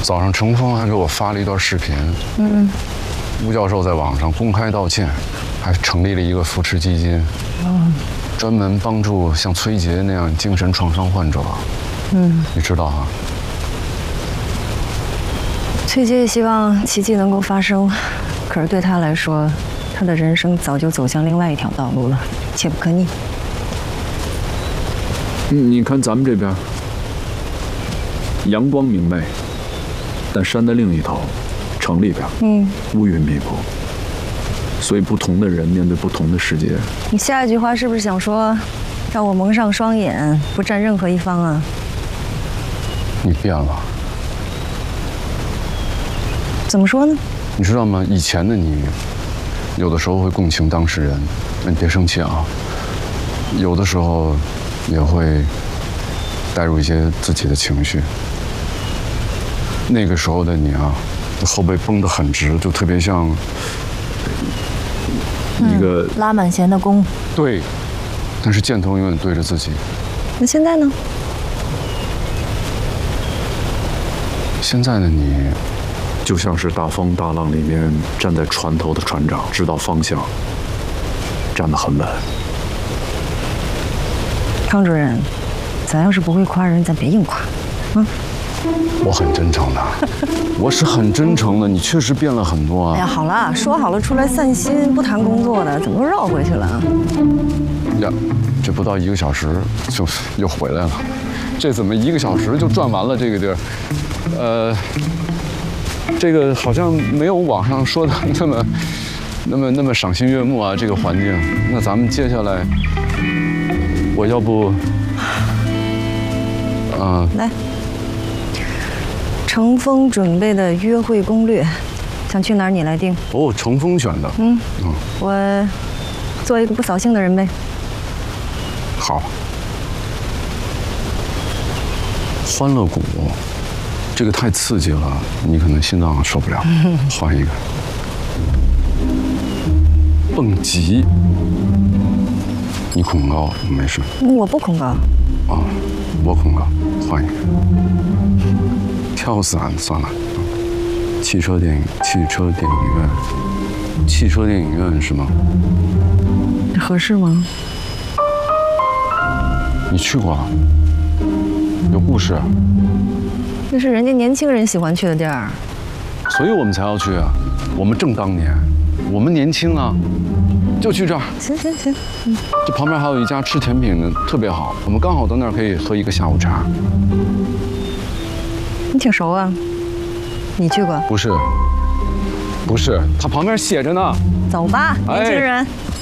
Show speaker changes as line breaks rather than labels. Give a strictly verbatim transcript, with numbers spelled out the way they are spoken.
早上程峰还给我发了一段视频，嗯，吴教授在网上公开道歉，还成立了一个扶持基金，嗯，专门帮助像崔杰那样精神创伤患者。嗯，你知道啊？
崔杰也希望奇迹能够发生，可是对他来说，他的人生早就走向另外一条道路了，切不可逆。
你看咱们这边，阳光明媚，但山的另一头，城里边，嗯，乌云密布。所以不同的人面对不同的世界。
你下一句话是不是想说，让我蒙上双眼，不站任何一方啊？
你变了。
怎么说呢？
你知道吗？以前的你，有的时候会共情当事人，那你别生气啊。有的时候。也会带入一些自己的情绪。那个时候的你啊，后背绷得很直，就特别像一个、
嗯、拉满弦的弓。
对，但是箭头永远对着自己。
那现在呢？
现在的你，
就像是大风大浪里面站在船头的船长，知道方向，站得很稳。
康主任，咱要是不会夸人，咱别硬夸，啊！
我很真诚的，我是很真诚的。你确实变了很多啊！
哎呀，好了，说好了出来散心，不谈工作的，怎么又绕回去了？
呀，这不到一个小时就又回来了，这怎么一个小时就转完了这个地儿？呃，这个好像没有网上说的那么、那么、那么赏心悦目啊！这个环境，那咱们接下来。我要不，嗯、呃，
来，程峰准备的约会攻略，想去哪儿你来定。
哦，程峰选的。
嗯嗯，我做一个不扫兴的人呗。
好。欢乐谷，这个太刺激了，你可能心脏受不了，换一个。蹦极。你恐高，没事。
我不恐高。
啊，我恐高，换一个。跳伞算了。汽车电影，汽车电影院，汽车电影院是吗？
这合适吗？
你去过？有故事。
那是人家年轻人喜欢去的地儿。
所以我们才要去啊！我们正当年，我们年轻啊。就去这儿，
行行行，嗯，
这旁边还有一家吃甜品的，特别好，我们刚好到那儿可以喝一个下午茶。
你挺熟啊，你去过？
不是，不是，它旁边写着呢。
走吧，年轻人。哎